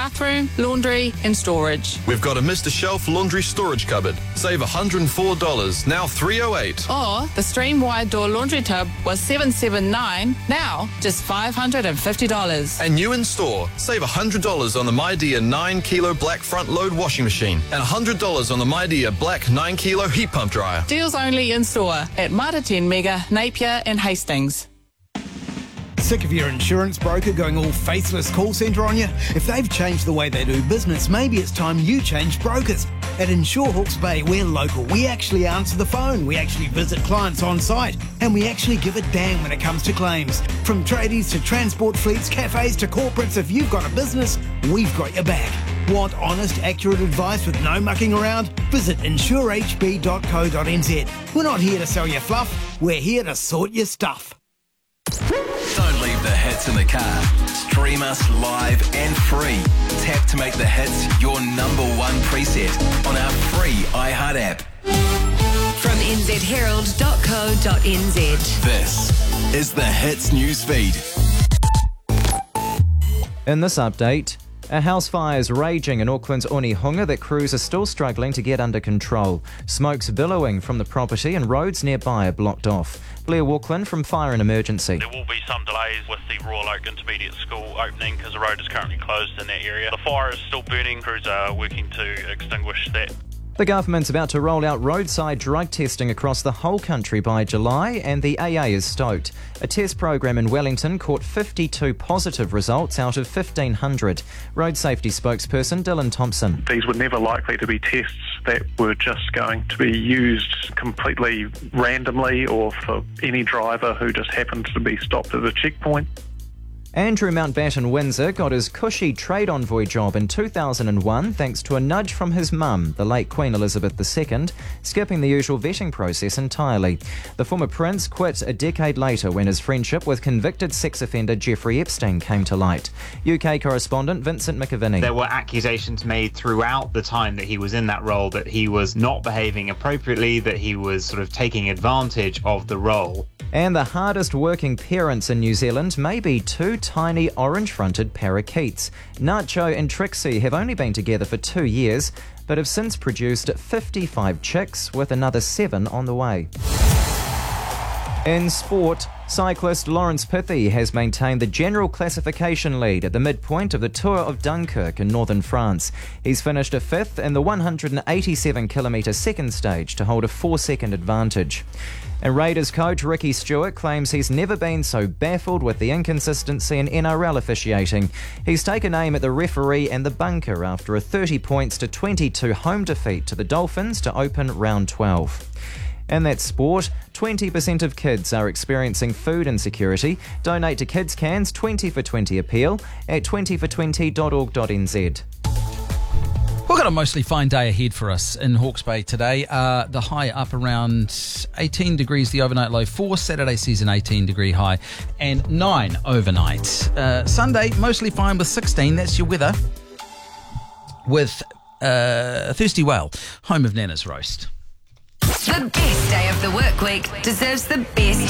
bathroom, laundry and storage. We've got a Mr. Shelf laundry storage cupboard. Save $104, now $308. Or the Stream Wide Door laundry tub was $779, now just $550. And new in store, save $100 on the MyDear 9 kilo black front load washing machine and $100 on the MyDear black 9 kilo heat pump dryer. Deals only in store at Mata 10 Mega, Napier and Hastings. Sick of your insurance broker going all faceless call centre on you? If they've changed the way they do business, maybe it's time you change brokers. At Insure Hawke's Bay, we're local. We actually answer the phone. We actually visit clients on site. And we actually give a damn when it comes to claims. From tradies to transport fleets, cafes to corporates, if you've got a business, we've got your back. Want honest, accurate advice with no mucking around? Visit insurehb.co.nz. We're not here to sell you fluff. We're here to sort your stuff. Don't leave the hits in the car. Stream us live and free. Tap to make the hits your number one preset on our free iHeart app. From nzherald.co.nz. This is the Hits newsfeed. In this update, a house fire is raging in Auckland's Onehunga that crews are still struggling to get under control. Smoke's billowing from the property and roads nearby are blocked off. Blair Walkland from Fire and Emergency. There will be some delays with the Royal Oak Intermediate School opening because the road is currently closed in that area. The fire is still burning. Crews are working to extinguish that. The government's about to roll out roadside drug testing across the whole country by July, and the AA is stoked. A test program in Wellington caught 52 positive results out of 1,500. Road safety spokesperson Dylan Thompson. These were never likely to be tests that were just going to be used completely randomly or for any driver who just happens to be stopped at a checkpoint. Andrew Mountbatten Windsor got his cushy trade envoy job in 2001 thanks to a nudge from his mum, the late Queen Elizabeth II, skipping the usual vetting process entirely. The former prince quit a decade later when his friendship with convicted sex offender Jeffrey Epstein came to light. UK correspondent Vincent McAviney. There were accusations made throughout the time that he was in that role that he was not behaving appropriately, that he was sort of taking advantage of the role. And the hardest working parents in New Zealand may be two tiny orange-fronted parakeets. Nacho and Trixie have only been together for 2 years, but have since produced 55 chicks, with another 7 on the way. In sport, cyclist Lawrence Pithy has maintained the general classification lead at the midpoint of the Tour of Dunkirk in northern France. He's finished a 5th in the 187-kilometre second stage to hold a 4-second advantage. And Raiders coach Ricky Stewart claims he's never been so baffled with the inconsistency in NRL officiating. He's taken aim at the referee and the bunker after a 30 points to 22 home defeat to the Dolphins to open round 12. And that's sport. 20% of kids are experiencing food insecurity. Donate to Kids Can's 20 for 20 appeal at 20for20.org.nz. We've got a mostly fine day ahead for us in Hawke's Bay today. The high up around 18 degrees, the overnight low 4. Saturday sees an 18-degree high and 9 overnight. Sunday, mostly fine with 16. That's your weather. With Thirsty Whale, home of Nana's Roast. The best day of the work week deserves the best